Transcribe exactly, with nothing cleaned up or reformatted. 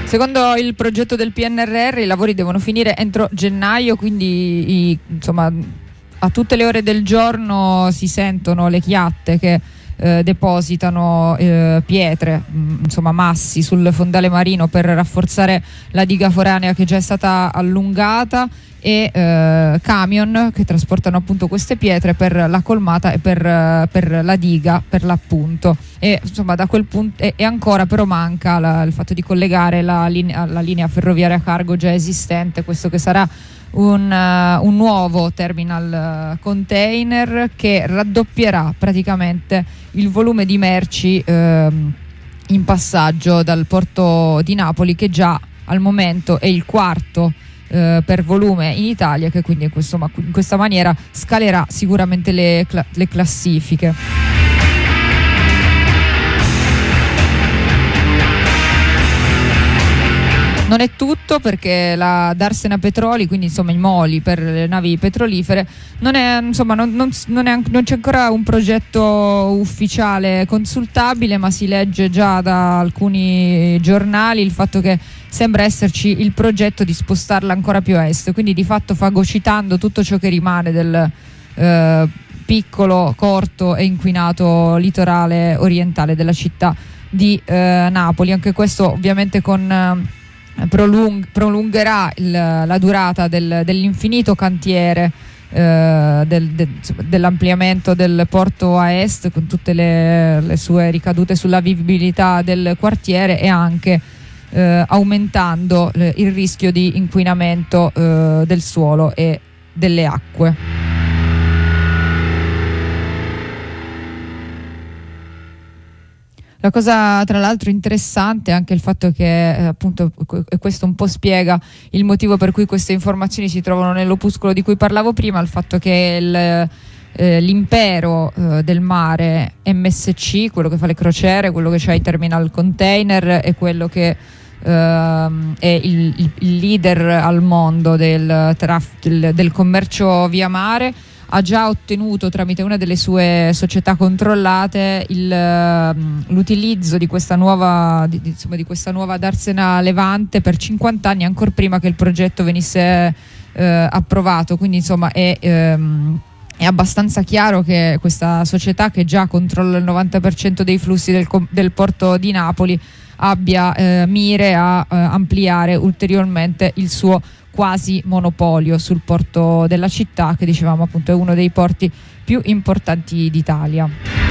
Secondo il progetto del P N R R i lavori devono finire entro gennaio, quindi i, insomma a tutte le ore del giorno si sentono le chiatte che eh, depositano eh, pietre, mh, insomma massi sul fondale marino per rafforzare la diga foranea che già è stata allungata, e eh, camion che trasportano appunto queste pietre per la colmata e per, per la diga per l'appunto. E insomma da quel punto e, e ancora però manca la, il fatto di collegare la linea, la linea ferroviaria cargo già esistente, questo che sarà un, uh, un nuovo terminal uh, container che raddoppierà praticamente il volume di merci uh, in passaggio dal porto di Napoli, che già al momento è il quarto Uh, per volume in Italia, che quindi in, questo, in questa maniera scalerà sicuramente le, cla- le classifiche. Non è tutto, perché la Darsena Petroli, quindi insomma i moli per le navi petrolifere, non è, insomma, non, non, non, è, non c'è ancora un progetto ufficiale consultabile, ma si legge già da alcuni giornali il fatto che sembra esserci il progetto di spostarla ancora più a est, quindi di fatto fagocitando tutto ciò che rimane del eh, piccolo, corto e inquinato litorale orientale della città di eh, Napoli. Anche questo ovviamente con eh, Prolung- prolungherà il, la durata del, dell'infinito cantiere eh, del, del, dell'ampliamento del porto a est, con tutte le, le sue ricadute sulla vivibilità del quartiere, e anche eh, aumentando eh, il rischio di inquinamento eh, del suolo e delle acque. La cosa tra l'altro interessante è anche il fatto che eh, appunto, e questo un po' spiega il motivo per cui queste informazioni si trovano nell'opuscolo di cui parlavo prima, il fatto che il, eh, l'impero eh, del mare M S C, quello che fa le crociere, quello che c'ha i terminal container, e quello che eh, è il, il, il leader al mondo del, traf- del, del commercio via mare, ha già ottenuto tramite una delle sue società controllate il, l'utilizzo di questa nuova di, insomma, di questa nuova Darsena Levante per cinquanta anni, ancora prima che il progetto venisse eh, approvato. Quindi insomma è, ehm, è abbastanza chiaro che questa società, che già controlla il novanta per cento dei flussi del, del porto di Napoli, abbia eh, mire a eh, ampliare ulteriormente il suo quasi monopolio sul porto della città, che dicevamo appunto è uno dei porti più importanti d'Italia.